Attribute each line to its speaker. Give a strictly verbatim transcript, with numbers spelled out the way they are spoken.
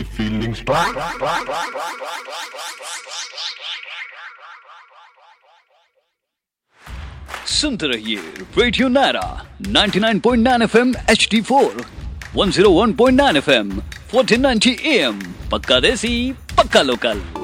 Speaker 1: Feelings.
Speaker 2: सुनते रहिए radio Naira ninety nine point nine FM H D four, one zero one point nine FM, fourteen ninety am. पक्का देसी, पक्का local.